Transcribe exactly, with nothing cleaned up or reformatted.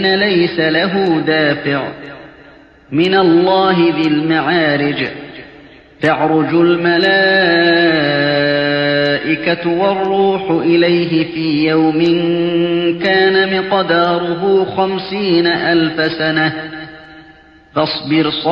حين ليس له دافع من الله ذي المعارج تعرج الملائكة والروح إليه في يوم كان مقداره خمسين ألف سنة فاصبر